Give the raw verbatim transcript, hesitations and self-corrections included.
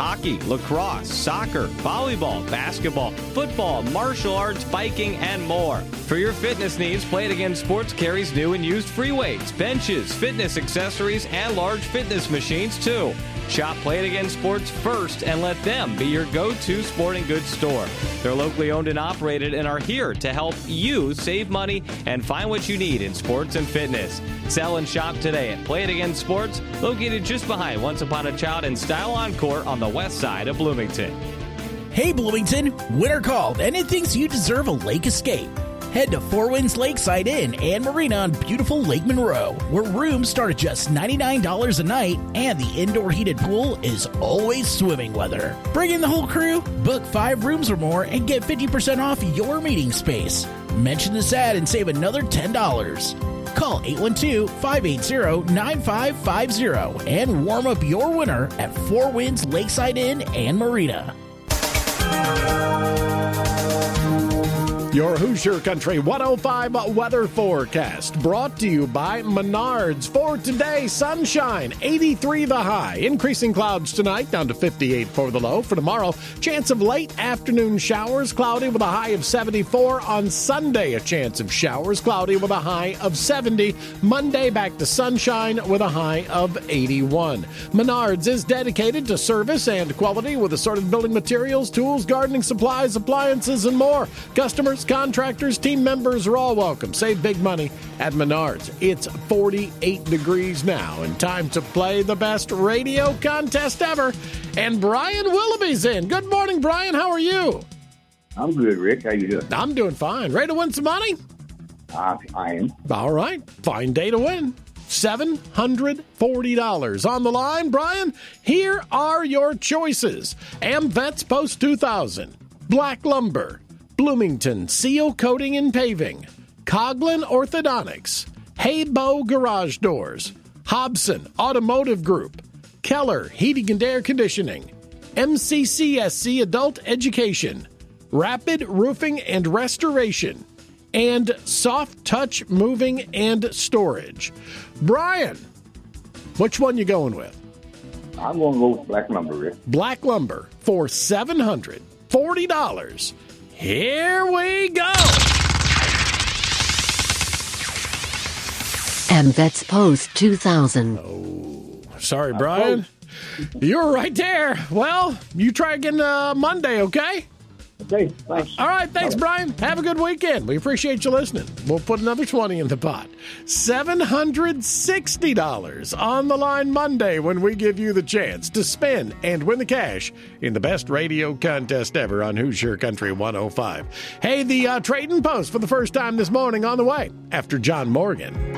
hockey, lacrosse, soccer, volleyball, basketball, football, martial arts, biking, and more. For your fitness needs, Play It Again Sports carries new and used free weights, benches, fitness accessories, and large fitness machines, too. Shop Play It Again Sports first and let them be your go-to sporting goods store. They're locally owned and operated and are here to help you save money and find what you need in sports and fitness. Sell and shop today at Play It Again Sports, located just behind Once Upon a Child and Style Encore on the west side of Bloomington. Hey Bloomington, winter called and it thinks you deserve a lake escape. Head to Four Winds Lakeside Inn and Marina on beautiful Lake Monroe, where rooms start at just ninety-nine dollars a night and the indoor heated pool is always swimming weather. Bring in the whole crew, book five rooms or more, and get fifty percent off your meeting space. Mention this ad and save another ten dollars. Call eight one two, five eight zero, nine five five zero and warm up your winter at Four Winds Lakeside Inn and Marina. Your Hoosier Country one oh five weather forecast brought to you by Menards. For today, sunshine, eighty-three the high. Increasing clouds tonight, down to fifty-eight for the low. For tomorrow, chance of late afternoon showers, cloudy with a high of seventy-four. On Sunday, a chance of showers, cloudy with a high of seventy. Monday, back to sunshine with a high of eighty-one. Menards is dedicated to service and quality with assorted building materials, tools, gardening supplies, appliances, and more. Customers, contractors, team members are all welcome. Save big money at Menards. It's forty-eight degrees now and time to play the best radio contest ever. And Brian Willoughby's in. Good morning, Brian. How are you? I'm good, Rick. How you doing? I'm doing fine. Ready to win some money? Uh, I am. All right. Fine day to win. seven hundred forty dollars on the line. Brian, here are your choices. AmVets Post two thousand, Black Lumber, Bloomington Seal Coating and Paving, Coughlin Orthodontics, Haybo Garage Doors, Hobson Automotive Group, Keller Heating and Air Conditioning, M C C S C Adult Education, Rapid Roofing and Restoration, and Soft Touch Moving and Storage. Brian, which one you going with? I'm going to go with Black Lumber, Rick. Black Lumber for seven hundred forty dollars. Here we go. AmVets Post two thousand. Oh, sorry, Brian. You were right there. Well, you try again uh, Monday, okay? Okay, thanks. All right, thanks, Brian. Have a good weekend. We appreciate you listening. We'll put another twenty in the pot. seven hundred sixty dollars on the line Monday when we give you the chance to spin and win the cash in the best radio contest ever on Hoosier Country one oh five. Hey, the uh, Trading Post for the first time this morning on the way after John Morgan.